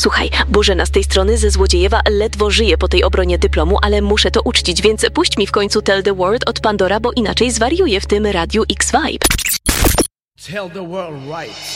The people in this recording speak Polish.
Słuchaj, Bożena z tej strony ze Złodziejewa ledwo żyje po tej obronie dyplomu, ale muszę to uczcić, więc puść mi w końcu Tell the World od Pandora, bo inaczej zwariuję w tym Radiu X Vibe. Tell the world right.